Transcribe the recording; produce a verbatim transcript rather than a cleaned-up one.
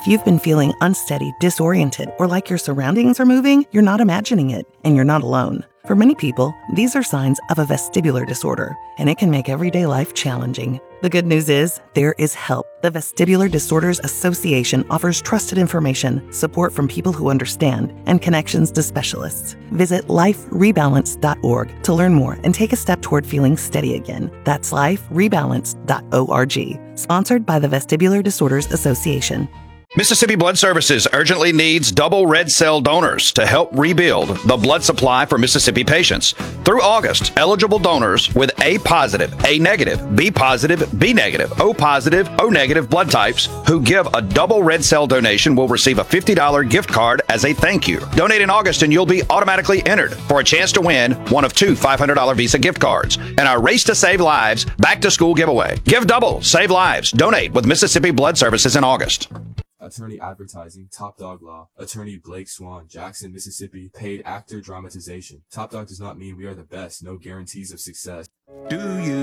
If you've been feeling unsteady, disoriented, or like your surroundings are moving, you're not imagining it, and you're not alone. For many people, these are signs of a vestibular disorder, and it can make everyday life challenging. The good news is, there is help. The Vestibular Disorders Association offers trusted information, support from people who understand, and connections to specialists. Visit life rebalance dot org to learn more and take a step toward feeling steady again. That's life rebalance dot org. Sponsored by the Vestibular Disorders Association. Mississippi Blood Services urgently needs double red cell donors to help rebuild the blood supply for Mississippi patients. Through August, eligible donors with A positive, A negative, B positive, B negative, O positive, O negative blood types who give a double red cell donation will receive a fifty dollars gift card as a thank you. Donate in August and you'll be automatically entered for a chance to win one of two five hundred dollars Visa gift cards and our Race to Save Lives back to school giveaway. Give double, save lives. Donate with Mississippi Blood Services in August. Attorney Advertising, Top Dog Law, Attorney Blake Swan, Jackson, Mississippi, Paid Actor Dramatization. Top Dog does not mean we are the best, no guarantees of success. Do you